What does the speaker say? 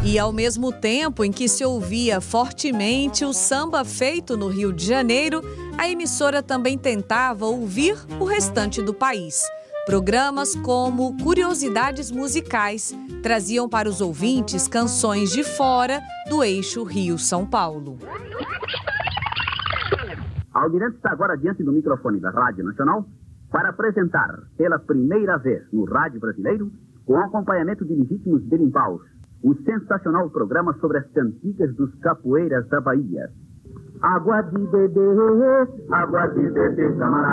E ao mesmo tempo em que se ouvia fortemente o samba feito no Rio de Janeiro, a emissora também tentava ouvir o restante do país. Programas como Curiosidades Musicais traziam para os ouvintes canções de fora do eixo Rio-São Paulo. A Almirante está agora diante do microfone da Rádio Nacional para apresentar, pela primeira vez no rádio brasileiro, com acompanhamento de legítimos berimbau, o sensacional programa sobre as cantigas dos capoeiras da Bahia. Água de beber, camarada.